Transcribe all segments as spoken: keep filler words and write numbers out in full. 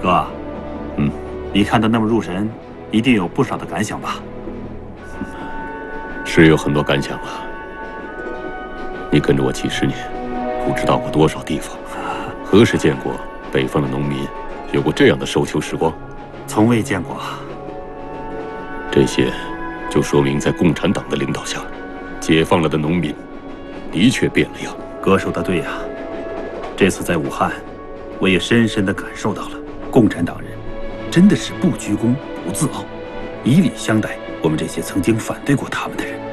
哥， 嗯， 你看得那么入神，一定有不少的感想吧？ 是有很多感想啊。你跟着我几十年，不知道过多少地方，何时见过北方的农民有过这样的收秋时光？ 从未见过。 这些，就说明在共产党的领导下，解放了的农民，的确变了样。 哥说的对呀，这次在武汉，我也深深地感受到了，共产党人真的是不居功不自傲，以礼相待我们这些曾经反对过他们的人。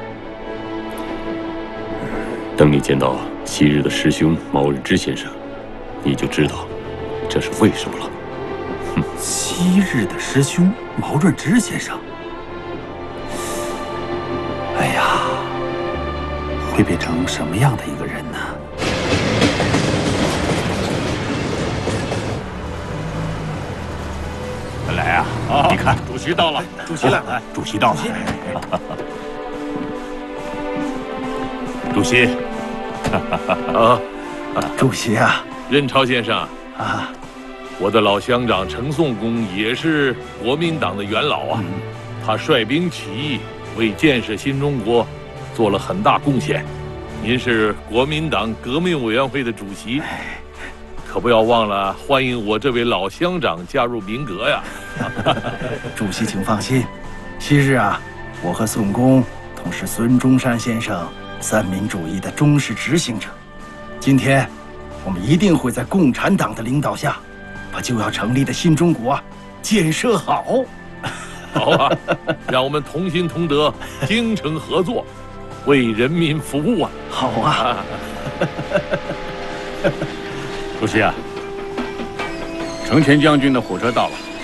等你见到昔日的师兄毛润之先生，你就知道这是为什么了。 哼，昔日的师兄毛润之先生，哎呀，会变成什么样的一个人呢？来啊！啊，你看， 主席到了，主席来， 来，主席到了。主席， 啊， 主席啊， 任超先生啊， 我的老乡长程宋公也是国民党的元老啊，嗯、他率兵起义，为建设新中国做了很大贡献。您是国民党革命委员会的主席，可不要忘了欢迎我这位老乡长加入民革呀！ 主席请放心，昔日啊，我和宋公同是孙中山先生三民主义的忠实执行者。今天，我们一定会在共产党的领导下，把就要成立的新中国建设好。 好啊，让我们同心同德，精诚合作，为人民服务啊！ 好啊。 主席啊，成全将军的火车到了。